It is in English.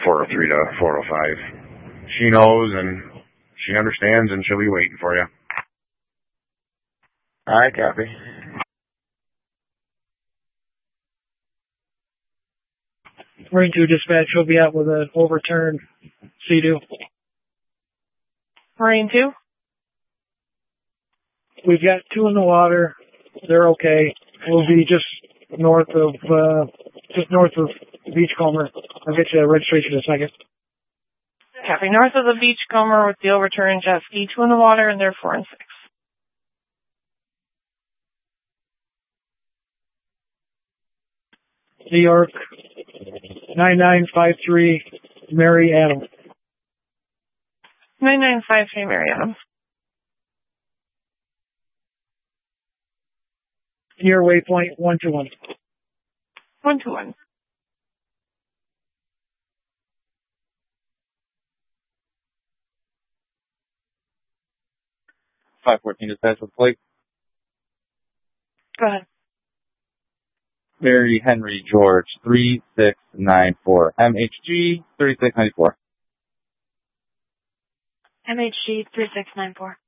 403 to 405. She knows and she understands and she'll be waiting for you. All right, copy. Marine 2 dispatch will be out with an overturned Sea-Doo. Marine 2? We've got 2 in the water. They're okay. We'll be just north of Beachcomber. I'll get you a registration in a second. Copy. North of the Beachcomber with the overturned jet ski, 2 in the water, and they're 4 and 6. New York, 9953, Mary Adams. 9953, Mary Adams. Near waypoint 121. 121. Dispatch with Blake. Go ahead. Mary Henry George 3694. MHG 3694. MHG 3694.